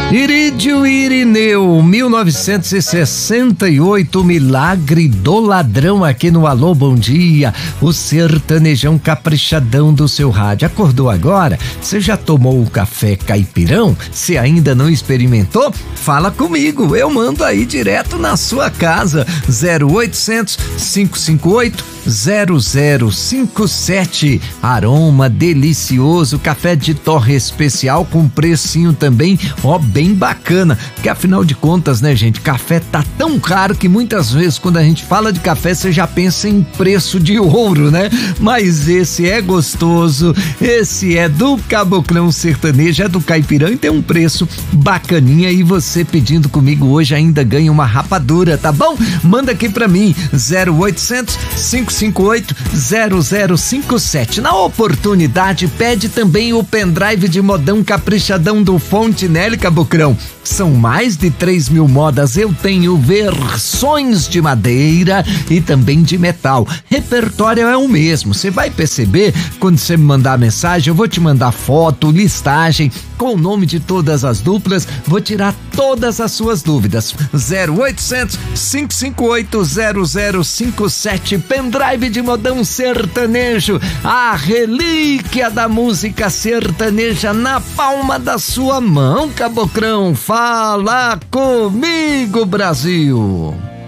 Irídio Irineu, 1968, Milagre do Ladrão aqui no Alô Bom Dia, o sertanejão caprichadão do seu rádio. Acordou agora? Você já tomou o café caipirão? Se ainda não experimentou, fala comigo, eu mando aí direto na sua casa. 0800 558 0057. Aroma delicioso, café de torre especial com precinho também, bem bacana, porque afinal de contas, né, gente, café tá tão caro que muitas vezes quando a gente fala de café você já pensa em preço de ouro, né? Mas esse é gostoso, esse é do Caboclão Sertanejo, é do Caipirão e tem um preço bacaninha, e você pedindo comigo hoje ainda ganha uma rapadura, tá bom? Manda aqui pra mim, 0800 558 0057. Na oportunidade, pede também o pendrive de modão caprichadão do Fontinelli, Caboclão. São mais de 3.000 modas, eu tenho versões de madeira e também de metal. Repertório é o mesmo, você vai perceber quando você me mandar mensagem, eu vou te mandar foto, listagem, com o nome de todas as duplas, vou tirar todas as suas dúvidas. 0800 558 0057, pendrive de modão sertanejo, a relíquia da música sertaneja na palma da sua mão, Caboclão. Fala comigo, Brasil!